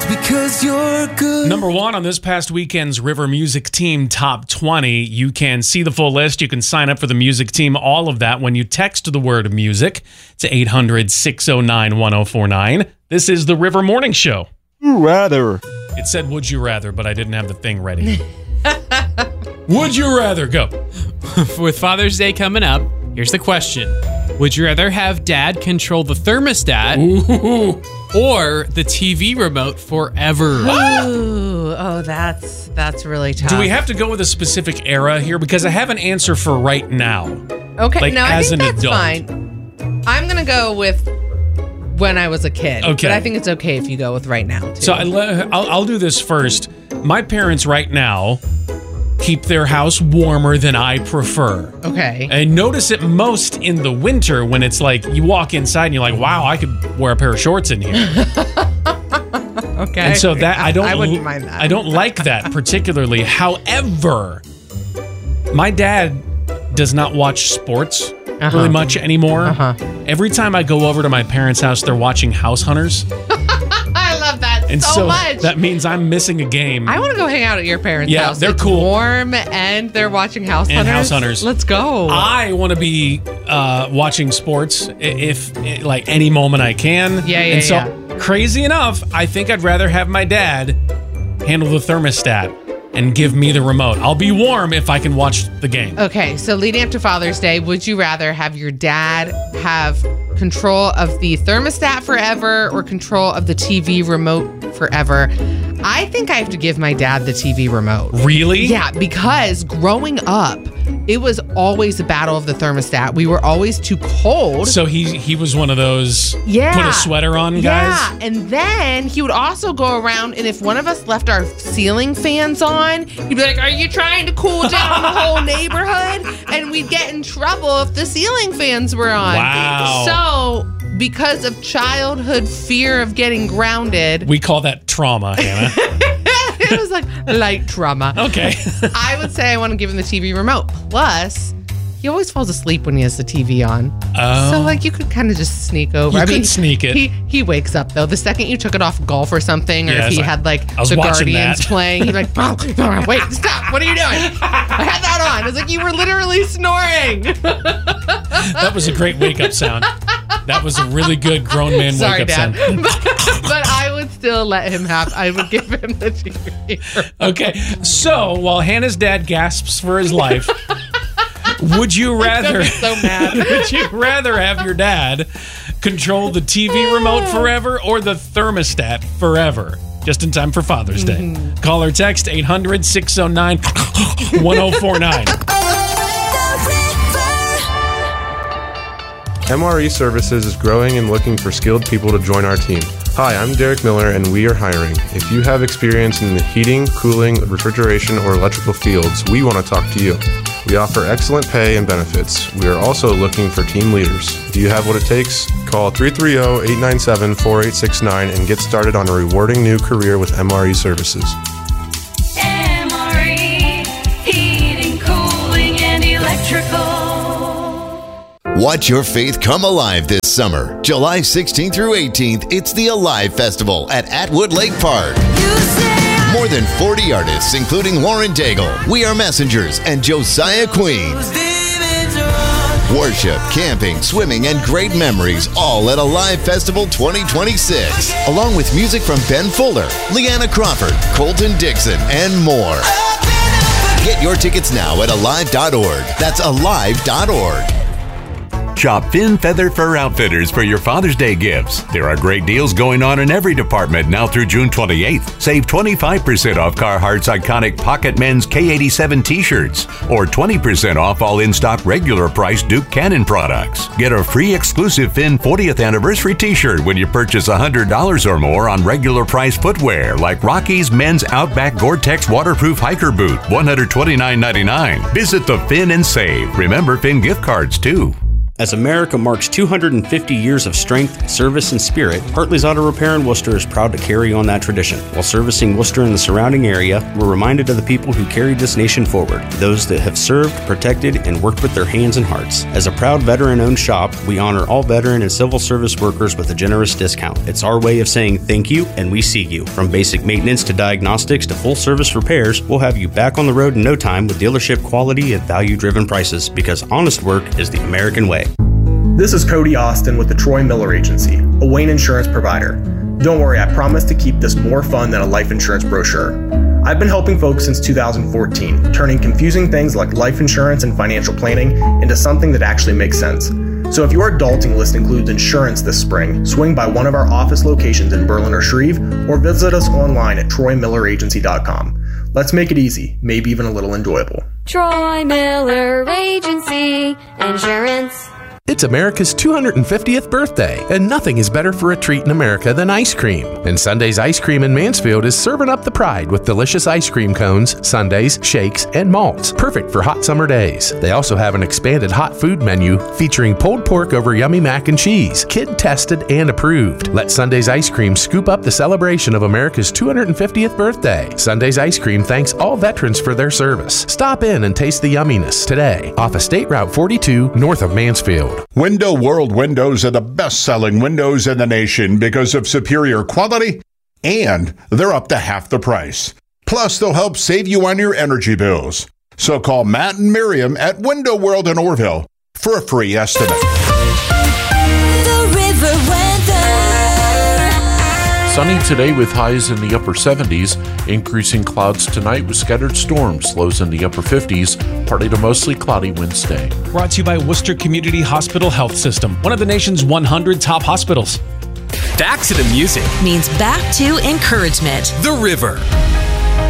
because you're good. Number 1 on this past weekend's River Music Team Top 20. You can see the full list. You can sign up for the music team. All of that when you text the word music to 800-609-1049. This is the River Morning Show. Rather. It said, would you rather, but I didn't have the thing ready. Would you rather? Go. With Father's Day coming up, here's the question. Would you rather have Dad control the thermostat or the TV remote forever? Ooh, that's really tough. Do we have to go with a specific era here? Because I have an answer for right now. Okay, Like, no, I as think an that's adult. fine. I'm going to go with when I was a kid. Okay. But I think it's okay if you go with right now, too. So I'll do this first. My parents right now keep their house warmer than I prefer. Okay. I notice it most in the winter when it's like you walk inside and you're like, wow, I could wear a pair of shorts in here. Okay. And so that I wouldn't mind that. I don't like that particularly. However, my dad does not watch sports really much anymore. Every time I go over to my parents' house, they're watching House Hunters. I love that And so much. That means I'm missing a game. I want to go hang out at your parents' Yeah, house. they're It's cool. warm and they're watching House And Hunters. House Hunters. Let's go. I want to be watching sports if like any moment I can. Yeah, And so crazy enough, I think I'd rather have my dad handle the thermostat and give me the remote. I'll be warm if I can watch the game. Okay, so leading up to Father's Day, would you rather have your dad have control of the thermostat forever or control of the TV remote forever? I think I have to give my dad the TV remote. Really? Yeah, because growing up, it was always a battle of the thermostat. We were always too cold. So he was one of those put a sweater on guys? Yeah, and then he would also go around, and if one of us left our ceiling fans on, he'd be like, are you trying to cool down the whole neighborhood? And we'd get in trouble if the ceiling fans were on. Wow. So, because of childhood fear of getting grounded, We call that trauma, Hannah. it was like light trauma. Okay. I would say I want to give him the TV remote. Plus, he always falls asleep when he has the TV on. Oh. So, like, you could kind of just sneak over. You could sneak it. He wakes up, though. The second you took it off golf or something, or Yeah, if he it's like, had, like, I was the watching Guardians that. playing, he'd be like, wait, stop. What are you doing? I had that on. It's like, you were literally snoring. That was a great wake-up sound. That was a really good grown man Sorry, wake-up Dad. sound. But I would still let him have, I would give him the TV remote. Okay, so while Hannah's dad gasps for his life, would you rather so mad. would you rather have your dad control the TV remote forever or the thermostat forever? Just in time for Father's Day. Call or text 800-609-1049. MRE Services is growing and looking for skilled people to join our team. Hi, I'm Derek Miller, and we are hiring. If you have experience in the heating, cooling, refrigeration, or electrical fields, we want to talk to you. We offer excellent pay and benefits. We are also looking for team leaders. Do you have what it takes? Call 330-897-4869 and get started on a rewarding new career with MRE Services. MRE, heating, cooling, and electrical. Watch your faith come alive this summer. July 16th through 18th, it's the Alive Festival at Atwood Lake Park. More than 40 artists, including Lauren Daigle, We Are Messengers, and Josiah Queen. Worship, camping, swimming, and great memories, all at Alive Festival 2026. Along with music from Ben Fuller, Leanna Crawford, Colton Dixon, and more. Get your tickets now at alive.org. That's alive.org. Shop Finn Feather Fur Outfitters for your Father's Day gifts. There are great deals going on in every department now through June 28th. Save 25% off Carhartt's iconic Pocket Men's K87 t-shirts or 20% off all in-stock regular price Duke Cannon products. Get a free exclusive Finn 40th anniversary t-shirt when you purchase $100 or more on regular price footwear like Rocky's Men's Outback Gore-Tex Waterproof Hiker Boot, $129.99. Visit the Finn and save. Remember Finn gift cards too. As America marks 250 years of strength, service, and spirit, Hartley's Auto Repair in Worcester is proud to carry on that tradition. While servicing Worcester and the surrounding area, we're reminded of the people who carried this nation forward, those that have served, protected, and worked with their hands and hearts. As a proud veteran-owned shop, we honor all veteran and civil service workers with a generous discount. It's our way of saying thank you, and we see you. From basic maintenance to diagnostics to full-service repairs, we'll have you back on the road in no time with dealership quality and value-driven prices, because honest work is the American way. This is Cody Austin with the Troy Miller Agency, a Wayne insurance provider. Don't worry, I promise to keep this more fun than a life insurance brochure. I've been helping folks since 2014, turning confusing things like life insurance and financial planning into something that actually makes sense. So if your adulting list includes insurance this spring, swing by one of our office locations in Berlin or Shreve, or visit us online at TroyMillerAgency.com. Let's make it easy, maybe even a little enjoyable. Troy Miller Agency Insurance. It's America's 250th birthday, and nothing is better for a treat in America than ice cream. And Sunday's Ice Cream in Mansfield is serving up the pride with delicious ice cream cones, sundaes, shakes, and malts, perfect for hot summer days. They also have an expanded hot food menu featuring pulled pork over yummy mac and cheese, kid-tested and approved. Let Sunday's Ice Cream scoop up the celebration of America's 250th birthday. Sunday's Ice Cream thanks all veterans for their service. Stop in and taste the yumminess today off of State Route 42 north of Mansfield. Window World Windows are the best-selling windows in the nation because of superior quality, and they're up to half the price. Plus, they'll help save you on your energy bills. So call Matt and Miriam at Window World in Orville for a free estimate. The River Weather. Sunny today with highs in the upper 70s, increasing clouds tonight with scattered storms, lows in the upper 50s, partly to mostly cloudy Wednesday. Brought to you by Worcester Community Hospital Health System, one of the nation's 100 top hospitals. Back to the music means back to encouragement. The River.